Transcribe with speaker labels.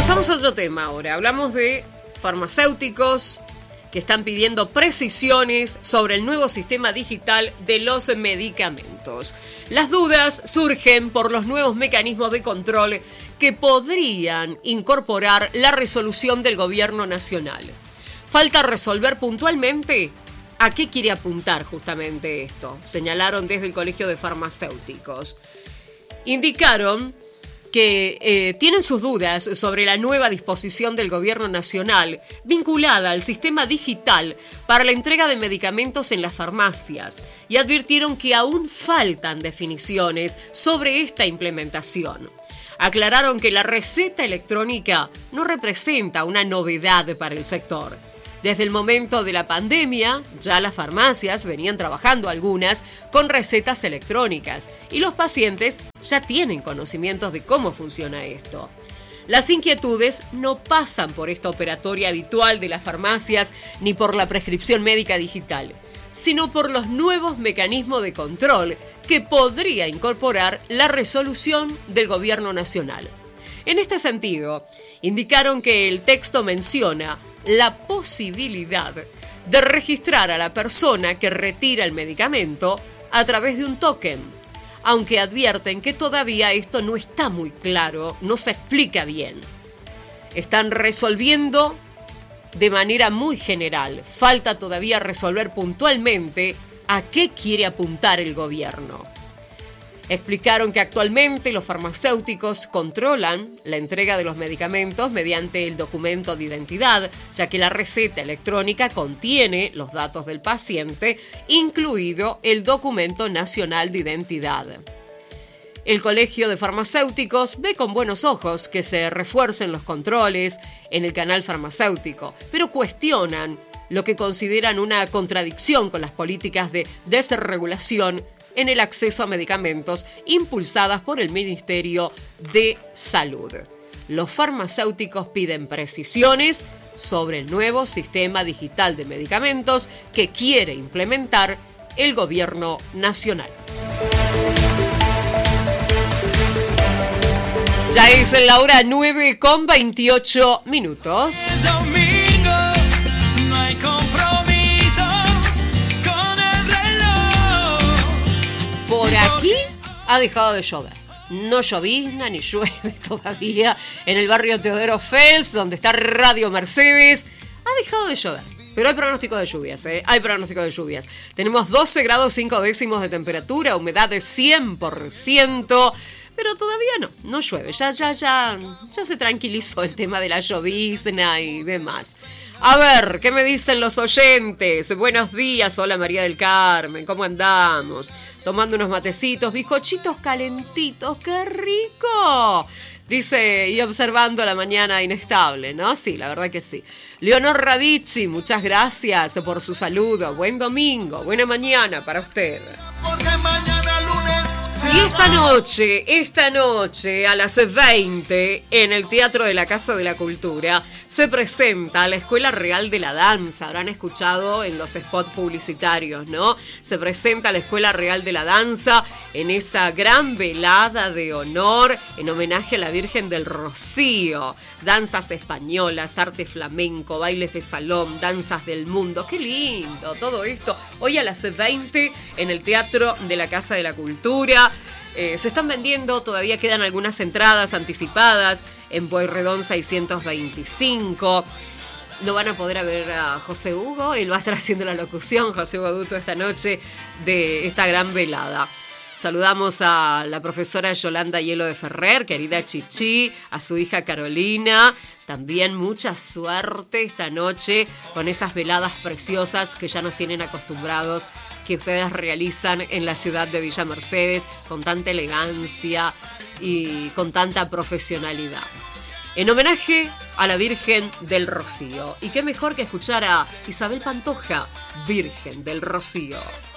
Speaker 1: Pasamos a otro tema ahora. Hablamos de farmacéuticos que están pidiendo precisiones sobre el nuevo sistema digital de los medicamentos. Las dudas surgen por los nuevos mecanismos de control que podrían incorporar la resolución del gobierno nacional. Falta resolver puntualmente a qué quiere apuntar justamente esto, señalaron desde el Colegio de Farmacéuticos. Indicaron que tienen sus dudas sobre la nueva disposición del gobierno nacional vinculada al sistema digital para la entrega de medicamentos en las farmacias y advirtieron que aún faltan definiciones sobre esta implementación. Aclararon que la receta electrónica no representa una novedad para el sector. Desde el momento de la pandemia, ya las farmacias venían trabajando algunas con recetas electrónicas y los pacientes ya tienen conocimientos de cómo funciona esto. Las inquietudes no pasan por esta operatoria habitual de las farmacias ni por la prescripción médica digital, sino por los nuevos mecanismos de control que podría incorporar la resolución del gobierno nacional. En este sentido, indicaron que el texto menciona la posibilidad de registrar a la persona que retira el medicamento a través de un token, aunque advierten que todavía esto no está muy claro, no se explica bien. Están resolviendo de manera muy general, falta todavía resolver puntualmente a qué quiere apuntar el gobierno. Explicaron que actualmente los farmacéuticos controlan la entrega de los medicamentos mediante el documento de identidad, ya que la receta electrónica contiene los datos del paciente, incluido el documento nacional de identidad. El Colegio de Farmacéuticos ve con buenos ojos que se refuercen los controles en el canal farmacéutico, pero cuestionan lo que consideran una contradicción con las políticas de desregulación en el acceso a medicamentos impulsadas por el Ministerio de Salud. Los farmacéuticos piden precisiones sobre el nuevo sistema digital de medicamentos que quiere implementar el gobierno nacional. Ya es la hora 9:28. Por aquí ha dejado de llover. No llovizna ni llueve todavía en el barrio Teodoro Fels, donde está Radio Mercedes. Ha dejado de llover, pero hay pronóstico de lluvias, Hay pronóstico de lluvias. Tenemos 12 grados 5 décimos de temperatura, humedad de 100%, pero todavía no llueve. Ya se tranquilizó el tema de la llovizna y demás. A ver, ¿qué me dicen los oyentes? Buenos días, hola María del Carmen, ¿cómo andamos? Tomando unos matecitos, bizcochitos calentitos, ¡qué rico! Dice, y observando la mañana inestable, ¿no? Sí, la verdad que sí. Leonor Radizzi, muchas gracias por su saludo. Buen domingo, buena mañana para usted. Porque mañana lunes. Y esta noche a las 20 en el Teatro de la Casa de la Cultura se presenta la Escuela Real de la Danza. Habrán escuchado en los spots publicitarios, ¿no? Se presenta la Escuela Real de la Danza en esa gran velada de honor en homenaje a la Virgen del Rocío. Danzas españolas, arte flamenco, bailes de salón, danzas del mundo. ¡Qué lindo todo esto! Hoy a las 20 en el Teatro de la Casa de la Cultura. Se están vendiendo, todavía quedan algunas entradas anticipadas en Pueyrredón 625. Lo van a poder ver a José Hugo, él va a estar haciendo la locución, José Hugo Duto, esta noche de esta gran velada. Saludamos a la profesora Yolanda Hielo de Ferrer, querida Chichi, a su hija Carolina. También mucha suerte esta noche con esas veladas preciosas que ya nos tienen acostumbrados, que ustedes realizan en la ciudad de Villa Mercedes con tanta elegancia y con tanta profesionalidad. En homenaje a la Virgen del Rocío. Y qué mejor que escuchar a Isabel Pantoja, Virgen del Rocío.